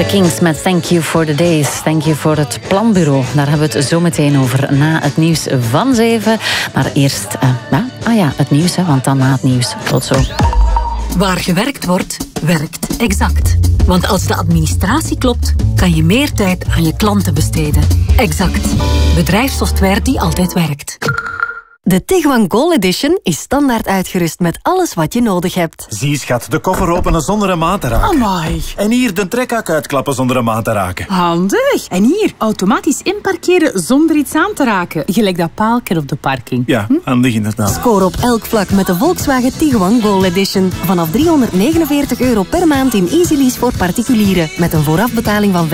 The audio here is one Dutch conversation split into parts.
Kings met Thank You for the Days. Thank you voor het planbureau. Daar hebben we het zo meteen over na het nieuws van 7. Maar eerst, het nieuws, want dan na het nieuws. Tot zo. Waar gewerkt wordt, werkt Exact. Want als de administratie klopt, kan je meer tijd aan je klanten besteden. Exact. Bedrijfssoftware die altijd werkt. De Tiguan Gold Edition is standaard uitgerust met alles wat je nodig hebt. Zie, schat, de koffer openen zonder een maat te raken. Amai. En hier de trekhak uitklappen zonder een maat te raken. Handig. En hier, automatisch inparkeren zonder iets aan te raken. Gelijk dat paaltje op de parking. Ja, handig inderdaad. Score op elk vlak met de Volkswagen Tiguan Gold Edition. Vanaf €349 per maand in Easy Lease voor particulieren. Met een voorafbetaling van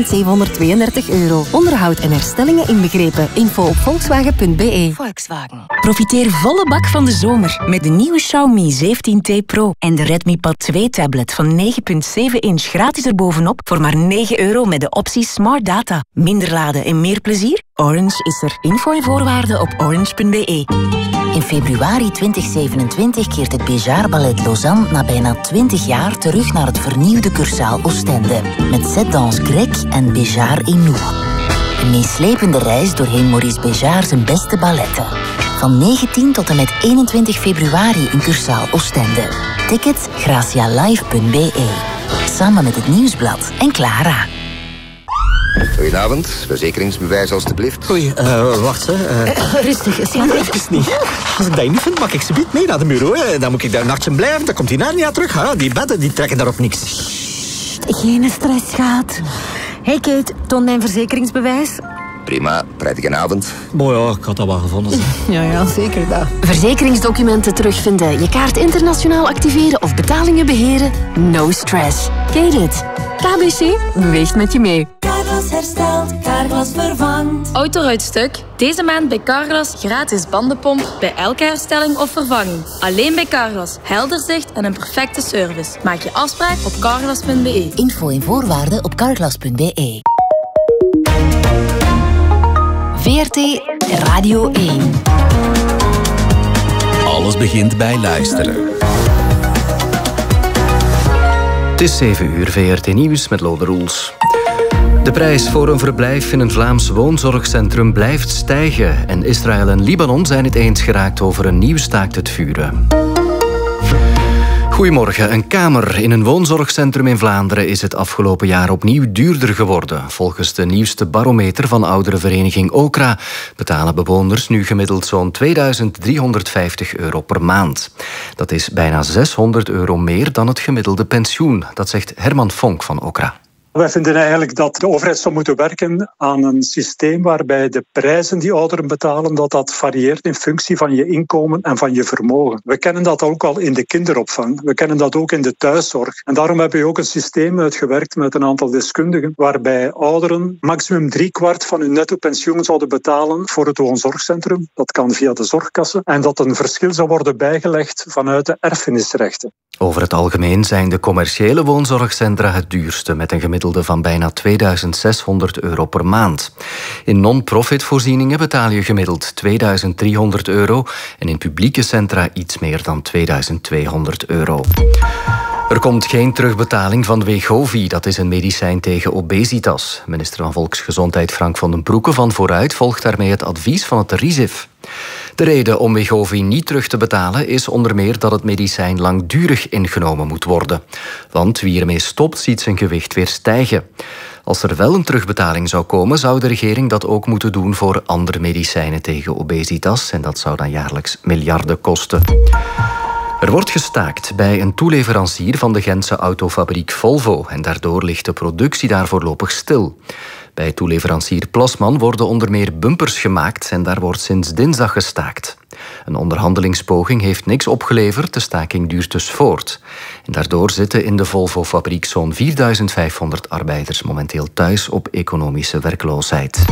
€5.732. Onderhoud en herstellingen inbegrepen. Info op volkswagen.be. Volkswagen. Profiteer volle bak van de zomer met de nieuwe Xiaomi 17T Pro en de Redmi Pad 2 tablet van 9,7 inch gratis erbovenop voor maar €9 met de optie Smart Data. Minder laden en meer plezier? Orange is er. Info en voorwaarden op orange.be. In februari 2027 keert het Béjart Ballet Lausanne na bijna 20 jaar terug naar het vernieuwde Cursaal Oostende. Met Zedans Grec en Béjart Inou. Een meeslepende reis doorheen Maurice Béjart zijn beste balletten. Van 19 tot en met 21 februari in Cursaal Oostende. Tickets gracialive.be. Samen met het Nieuwsblad en Clara. Goedenavond, verzekeringsbewijs alstublieft. Oei, wacht hè. Rustig, Even niet. Als ik dat niet vind, mag ik ze mee naar de bureau. Hè. Dan moet ik daar een nachtje blijven, dan komt die naar niet aan terug. Hè. Die bedden die trekken daarop niks. Geen stress, schat. Hey Kate, toon mijn verzekeringsbewijs. Prima, prettige avond. Boy, ja, ik had dat wel gevonden. Ja, zeker dat. Verzekeringsdocumenten terugvinden, je kaart internationaal activeren of betalingen beheren? No stress. Get it. KBC beweegt met je mee. Carglass herstelt, Carglass vervangt. Autoruitstuk. Deze maand bij Carglass gratis bandenpomp bij elke herstelling of vervanging. Alleen bij Carglass. Helder zicht en een perfecte service. Maak je afspraak op carglass.be. Info en voorwaarden op carglass.be. VRT Radio 1. Alles begint bij luisteren. Het is 7 uur, VRT Nieuws met Lode Roels. De prijs voor een verblijf in een Vlaams woonzorgcentrum blijft stijgen. En Israël en Libanon zijn het eens geraakt over een nieuw staakt het vuren. Goedemorgen. Een kamer in een woonzorgcentrum in Vlaanderen is het afgelopen jaar opnieuw duurder geworden. Volgens de nieuwste barometer van ouderenvereniging Okra betalen bewoners nu gemiddeld zo'n €2.350 per maand. Dat is bijna €600 meer dan het gemiddelde pensioen. Dat zegt Herman Fonk van Okra. Wij vinden eigenlijk dat de overheid zou moeten werken aan een systeem waarbij de prijzen die ouderen betalen, dat varieert in functie van je inkomen en van je vermogen. We kennen dat ook al in de kinderopvang. We kennen dat ook in de thuiszorg. En daarom hebben we ook een systeem uitgewerkt met een aantal deskundigen waarbij ouderen maximum 3/4 van hun netto pensioen zouden betalen voor het woonzorgcentrum. Dat kan via de zorgkassen. En dat een verschil zou worden bijgelegd vanuit de erfenisrechten. Over het algemeen zijn de commerciële woonzorgcentra het duurste, met een gemiddelde van bijna €2.600 per maand. In non-profit voorzieningen betaal je gemiddeld €2.300 en in publieke centra iets meer dan €2.200. Er komt geen terugbetaling van Wegovy, dat is een medicijn tegen obesitas. Minister van Volksgezondheid Frank van den Broeke van Vooruit volgt daarmee het advies van het RIZIF. De reden om Wegovy niet terug te betalen is onder meer dat het medicijn langdurig ingenomen moet worden. Want wie ermee stopt, ziet zijn gewicht weer stijgen. Als er wel een terugbetaling zou komen, zou de regering dat ook moeten doen voor andere medicijnen tegen obesitas. En dat zou dan jaarlijks miljarden kosten. Er wordt gestaakt bij een toeleverancier van de Gentse autofabriek Volvo. En daardoor ligt de productie daar voorlopig stil. Bij toeleverancier Plasman worden onder meer bumpers gemaakt en daar wordt sinds dinsdag gestaakt. Een onderhandelingspoging heeft niks opgeleverd, de staking duurt dus voort. En daardoor zitten in de Volvo-fabriek zo'n 4.500 arbeiders momenteel thuis op economische werkloosheid.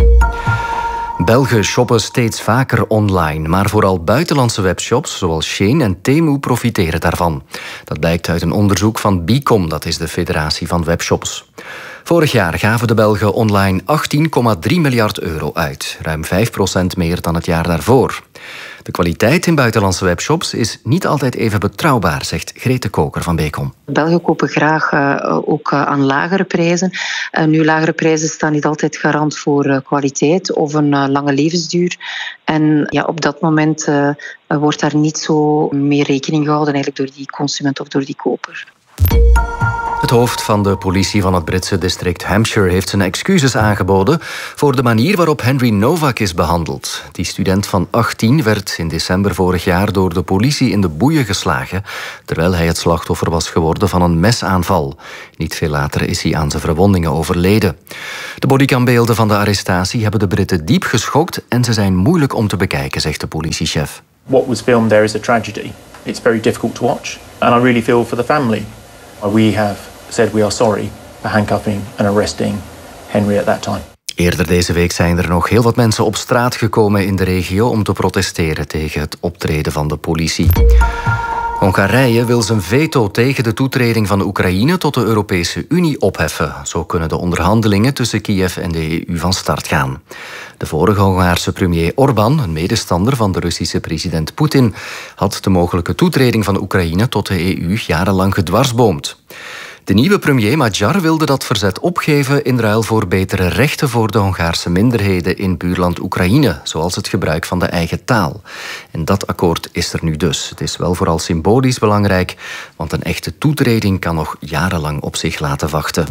Belgen shoppen steeds vaker online, maar vooral buitenlandse webshops zoals Shein en Temu profiteren daarvan. Dat blijkt uit een onderzoek van Bicom, dat is de federatie van webshops. Vorig jaar gaven de Belgen online €18,3 miljard uit, ruim 5% meer dan het jaar daarvoor. De kwaliteit in buitenlandse webshops is niet altijd even betrouwbaar, zegt Grete Koker van Becom. Belgen kopen graag ook aan lagere prijzen. Nu, lagere prijzen staan niet altijd garant voor kwaliteit of een lange levensduur. En ja, op dat moment wordt daar niet zo mee rekening gehouden eigenlijk door die consument of door die koper. Het hoofd van de politie van het Britse district Hampshire heeft zijn excuses aangeboden voor de manier waarop Henry Novak is behandeld. Die student van 18 werd in december vorig jaar door de politie in de boeien geslagen, terwijl hij het slachtoffer was geworden van een mesaanval. Niet veel later is hij aan zijn verwondingen overleden. De bodycambeelden van de arrestatie hebben de Britten diep geschokt en ze zijn moeilijk om te bekijken, zegt de politiechef. What was filmed there is a tragedy. It's very difficult to watch. And I really feel for the family. We have said we are sorry for handcuffing and arresting Henry at that time. Eerder deze week zijn er nog heel wat mensen op straat gekomen in de regio om te protesteren tegen het optreden van de politie. Hongarije wil zijn veto tegen de toetreding van Oekraïne tot de Europese Unie opheffen. Zo kunnen de onderhandelingen tussen Kiev en de EU van start gaan. De vorige Hongaarse premier Orbán, een medestander van de Russische president Poetin, had de mogelijke toetreding van Oekraïne tot de EU jarenlang gedwarsboomd. De nieuwe premier Magyar wilde dat verzet opgeven in ruil voor betere rechten voor de Hongaarse minderheden in buurland Oekraïne, zoals het gebruik van de eigen taal. En dat akkoord is er nu dus. Het is wel vooral symbolisch belangrijk, want een echte toetreding kan nog jarenlang op zich laten wachten.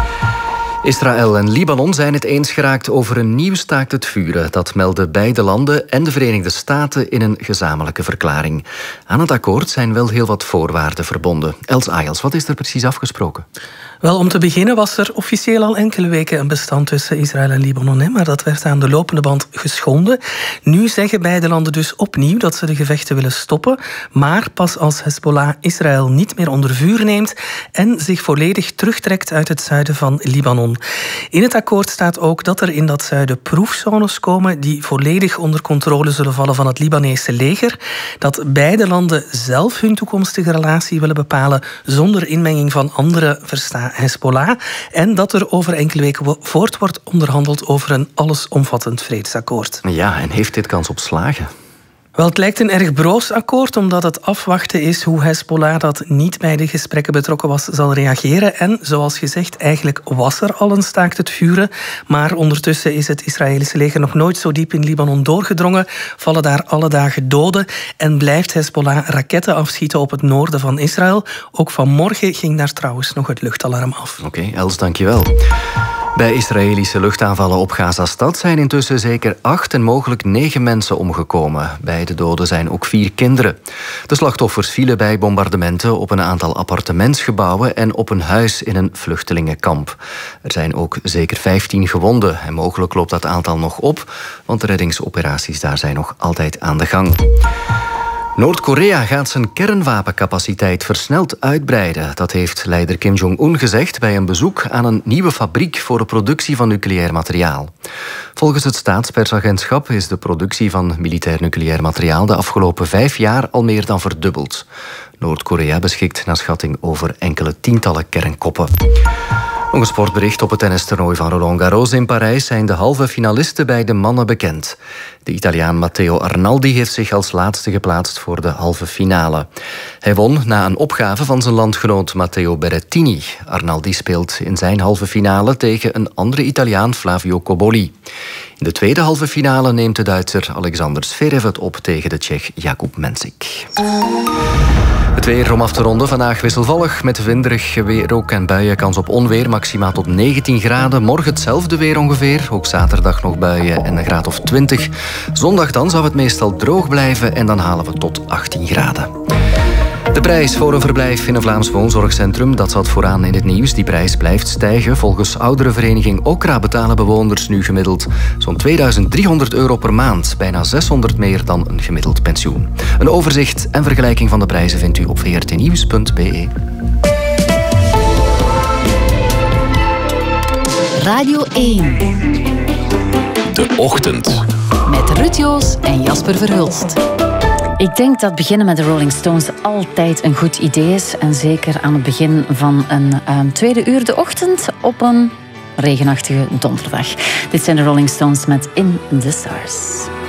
Israël en Libanon zijn het eens geraakt over een nieuw staakt het vuren. Dat melden beide landen en de Verenigde Staten in een gezamenlijke verklaring. Aan het akkoord zijn wel heel wat voorwaarden verbonden. Els Ayels, wat is er precies afgesproken? Wel, om te beginnen was er officieel al enkele weken een bestand tussen Israël en Libanon, maar dat werd aan de lopende band geschonden. Nu zeggen beide landen dus opnieuw dat ze de gevechten willen stoppen, maar pas als Hezbollah Israël niet meer onder vuur neemt en zich volledig terugtrekt uit het zuiden van Libanon. In het akkoord staat ook dat er in dat zuiden proefzones komen die volledig onder controle zullen vallen van het Libanese leger, dat beide landen zelf hun toekomstige relatie willen bepalen zonder inmenging van andere, versta Hezbollah, en dat er over enkele weken voort wordt onderhandeld over een allesomvattend vredesakkoord. Ja, en heeft dit kans op slagen? Wel, het lijkt een erg broos akkoord, omdat het afwachten is hoe Hezbollah, dat niet bij de gesprekken betrokken was, zal reageren. En, zoals gezegd, eigenlijk was er al een staakt het vuren. Maar ondertussen is het Israëlische leger nog nooit zo diep in Libanon doorgedrongen, vallen daar alle dagen doden en blijft Hezbollah raketten afschieten op het noorden van Israël. Ook vanmorgen ging daar trouwens nog het luchtalarm af. Oké, Els, dankjewel. Bij Israëlische luchtaanvallen op Gazastad zijn intussen zeker 8 en mogelijk 9 mensen omgekomen. Bij de doden zijn ook 4 kinderen. De slachtoffers vielen bij bombardementen op een aantal appartementsgebouwen en op een huis in een vluchtelingenkamp. Er zijn ook zeker 15 gewonden en mogelijk loopt dat aantal nog op, want de reddingsoperaties daar zijn nog altijd aan de gang. Noord-Korea gaat zijn kernwapencapaciteit versneld uitbreiden. Dat heeft leider Kim Jong-un gezegd bij een bezoek aan een nieuwe fabriek voor de productie van nucleair materiaal. Volgens het staatspersagentschap is de productie van militair nucleair materiaal de afgelopen 5 jaar al meer dan verdubbeld. Noord-Korea beschikt naar schatting over enkele tientallen kernkoppen. Nog een sportbericht. Op het tennistoernooi van Roland Garros in Parijs zijn de halve finalisten bij de mannen bekend. De Italiaan Matteo Arnaldi heeft zich als laatste geplaatst voor de halve finale. Hij won na een opgave van zijn landgenoot Matteo Berrettini. Arnaldi speelt in zijn halve finale tegen een andere Italiaan, Flavio Cobolli. In de tweede halve finale neemt de Duitser Alexander Zverev het op tegen de Tsjech Jakub Mensik. Het weer om af te ronden. Vandaag wisselvallig met winderig weer, rook en buien. Kans op onweer, maximaal tot 19 graden. Morgen hetzelfde weer ongeveer. Ook zaterdag nog buien en een graad of 20. Zondag dan zou het meestal droog blijven en dan halen we tot 18 graden. De prijs voor een verblijf in een Vlaams woonzorgcentrum, dat zat vooraan in het nieuws. Die prijs blijft stijgen. Volgens ouderenvereniging Okra betalen bewoners nu gemiddeld zo'n €2300 per maand. Bijna 600 meer dan een gemiddeld pensioen. Een overzicht en vergelijking van de prijzen vindt u op vrtnieuws.be. Radio 1. De Ochtend. Met Ruud Joos en Jasper Verhulst. Ik denk dat beginnen met de Rolling Stones altijd een goed idee is. En zeker aan het begin van een tweede uur de ochtend op een regenachtige donderdag. Dit zijn de Rolling Stones met In the Stars.